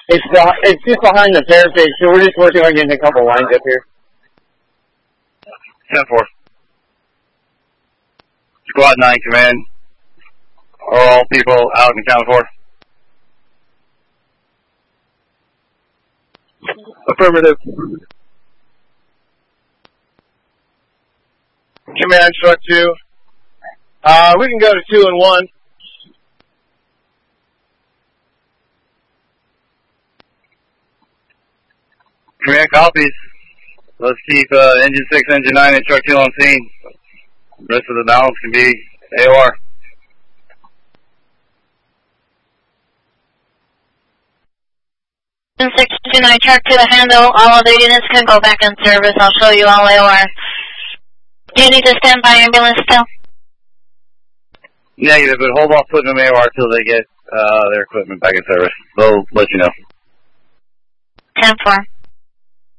It's just behind the fair stage, so we're just working on getting a couple lines up here. 10-4. Squad 9 command. Are all people out in count 4? Affirmative. Command struck 2. We can go to 2 and 1. Command copies. Let's keep engine 6, engine 9, and truck 2 on scene. The rest of the balance can be AOR. Engine 6, engine 9, truck to the handle. All other units can go back in service. I'll show you all AOR. Do you need to stand by ambulance still? Negative, but hold off putting them AOR till they get their equipment back in service. They'll let you know. 10-4.